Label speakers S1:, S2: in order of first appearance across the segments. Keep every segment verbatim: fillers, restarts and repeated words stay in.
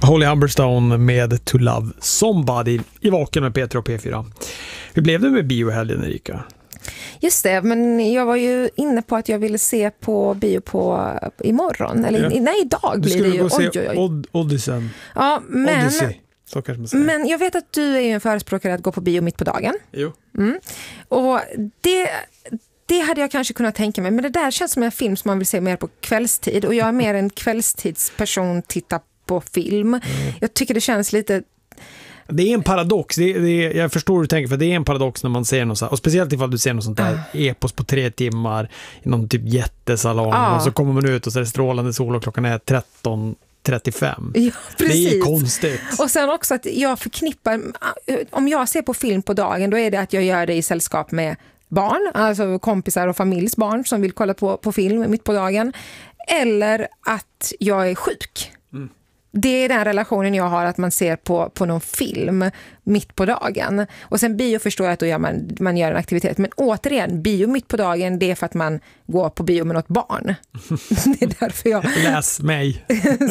S1: Holly Humberstone med To Love Somebody i Vaken med Peter och P fyra. Hur blev det med biohelgen, Erika?
S2: Just det, men jag var ju inne på att jag ville se på bio på imorgon. Eller
S1: ja.
S2: nej, idag blir det ju.
S1: Du skulle gå
S2: oj, oj, oj.
S1: se Od- Odyssey.
S2: Ja, men,
S1: Odyssey. Så kanske man säger.
S2: Men jag vet att du är ju en förespråkare att gå på bio mitt på dagen.
S1: Jo.
S2: Mm. Och det... Det hade jag kanske kunnat tänka mig, men det där känns som en film som man vill se mer på kvällstid. Och jag är mer en kvällstidsperson, titta på film. Mm. Jag tycker det känns lite...
S1: Det är en paradox. Det är, det är, jag förstår hur du tänker, för det är en paradox när man ser något så här, och speciellt ifall du ser något sånt där uh. epos på tre timmar i någon typ jättesalong uh. och så kommer man ut och så är det strålande sol och klockan är tretton trettiofem.
S2: Ja, precis.
S1: Det är konstigt.
S2: Och sen också att jag förknippar, om jag ser på film på dagen, då är det att jag gör det i sällskap med barn, alltså kompisar och familjsbarn som vill kolla på, på film mitt på dagen. Eller att jag är sjuk. Mm. Det är den relationen jag har, att man ser på, på någon film mitt på dagen. Och sen bio förstår jag att då gör man, man gör en aktivitet. Men återigen, bio mitt på dagen, det är för att man går på bio med något barn. Det är därför jag...
S1: Läs mig.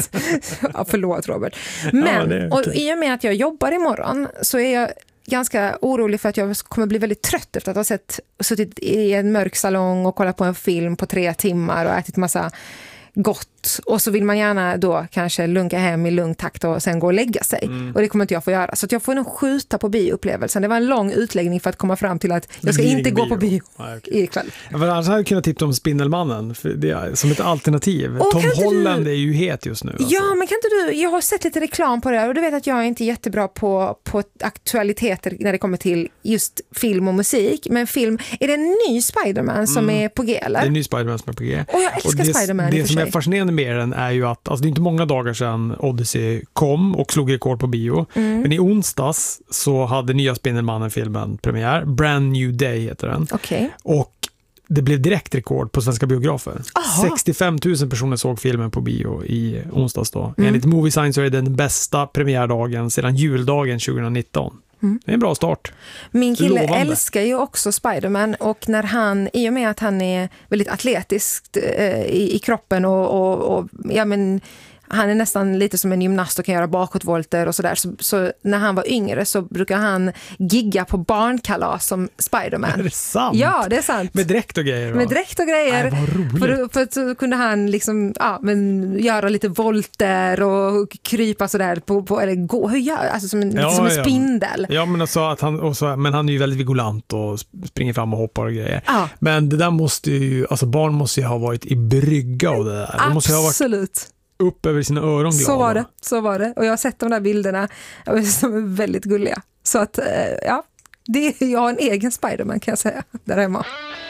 S2: Ja, förlåt Robert. Men, ja, och i och med att jag jobbar imorgon så är jag ganska orolig för att jag kommer bli väldigt trött efter att ha sett, suttit i en mörk salong och kollat på en film på tre timmar och ätit massa gott. Och så vill man gärna då kanske lunka hem i lugn takt och sen gå och lägga sig. Mm. Och det kommer inte jag få göra. Så att jag får nog skjuta på bioupplevelsen. Det var en lång utläggning för att komma fram till att jag ska inte gå bio. på bio ah, okay. ikväll.
S1: Ja, för annars hade jag kunnat tipsa om Spindelmannen för det är, som ett alternativ. Och Tom Holland du... är ju het just nu. Alltså.
S2: Ja, men kan inte du... Jag har sett lite reklam på det och du vet att jag är inte jättebra på, på aktualiteter när det kommer till just film och musik. Men film... Är det en ny Spider-Man som mm. är på G, eller?
S1: Det är en ny Spider-Man som är på G.
S2: Och jag älskar
S1: och det,
S2: Spider-Man
S1: Det som är fascinerande med den är ju att alltså det är inte många dagar sedan Odyssey kom och slog rekord på bio. Mm. Men i onsdags så hade nya Spindelmannen-filmen premiär. Brand New Day heter den.
S2: Okay.
S1: Och det blev direkt rekord på svenska biografer. Aha. sextiofem tusen personer såg filmen på bio i onsdags då. Mm. Enligt Movie Sign så är det den bästa premiärdagen sedan juldagen tjugonitton. Mm. Det är en bra start.
S2: Min kille Lovande. älskar ju också Spider-Man och när han, i och med att han är väldigt atletisk eh, i, i kroppen och, och, och ja men han är nästan lite som en gymnast och kan göra bakåtvolter och sådär. Så, så när han var yngre så brukar han gigga på barnkalas som Spider-Man.
S1: Är det sant?
S2: Ja, det är sant.
S1: Med dräkt och grejer? Va?
S2: Med dräkt och grejer.
S1: Nej, vad roligt.
S2: För, för att så kunde han liksom, ja, men göra lite volter och krypa sådär på, på eller gå, hur gör, alltså som en,
S1: ja,
S2: som en
S1: ja.
S2: spindel.
S1: Ja, men alltså att han, och så, men han är ju väldigt vigilant och springer fram och hoppar och grejer.
S2: Ja.
S1: Men det där måste ju, alltså barn måste ju ha varit i brygga och det där.
S2: Absolut.
S1: De måste ju ha varit upp över sina öron glada.
S2: Så var det, så var det. Och jag har sett de där bilderna som är väldigt gulliga. Så att, ja, det, jag har en egen Spider-Man kan jag säga, där hemma.